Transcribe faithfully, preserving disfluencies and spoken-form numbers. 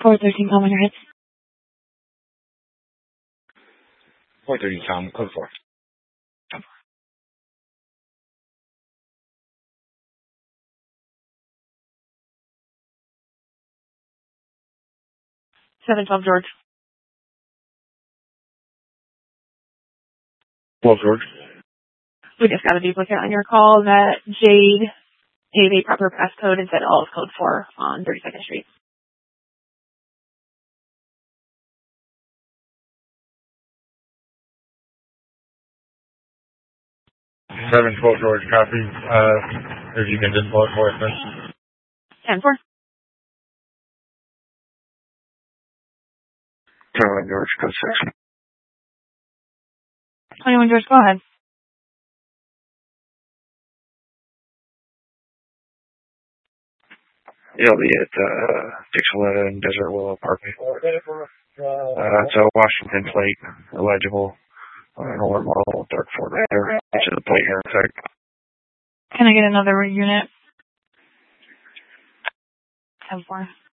four thirteen Common Rights. four thirteen Tom, code four. seven twelve George. twelve George. We just got a duplicate on your call that Jade gave a proper passcode and said all of code four on thirty-second Street. seven twelve George, copy. Uh, if you can just blow it for us, then. ten four. twenty-one George, code six. twenty-one George, go ahead. It'll be at uh, six eleven Desert Willow Parkway. Uh, it's a Washington plate, illegible. I don't know what model, dark Ford Raptor. It's the plate here in fact. Can I get another unit? ten four.